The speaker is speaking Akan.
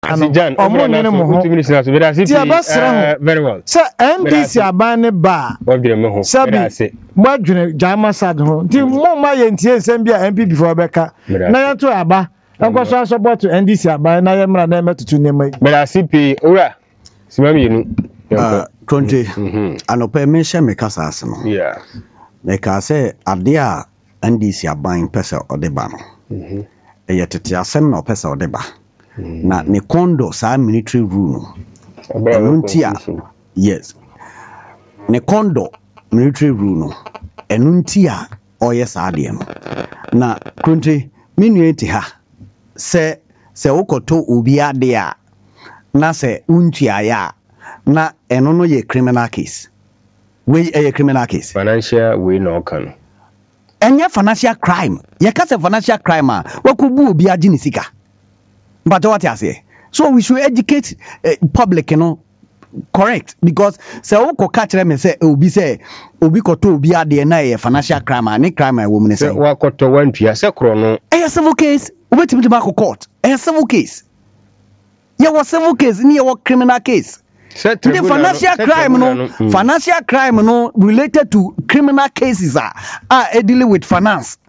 Asijan very well so NDC abane ba sabi mwadwene jama sad ho nti mo ma ye ntie nsem bia MP before beka na yanto aba enkoso support NDC abane na ye mra na emetutu nema bera CP ora simami yenu konte anope mention me kasa asemo yeah me ka say ade a NDC abane pese odeba no eye tete asem na opese odeba na ne kondo sa military rule enuntia yes ne kondo military rule no enuntia oye sa ade no na konte minueti ha se ukoto obi ade a na se untua ya na eno no ye criminal case we a criminal case financial we no kan enye financial crime ye ka se financial crime a wakubu obi agi ni sika but what I say so we should educate public correct because say who catch them say obi koto obi ade na ye financial crime and crime a woman say wa koto wantua say kro no civil case obetimi to back court civil case ye was civil case ni ye criminal case the financial crime no related to criminal cases are dealing with finance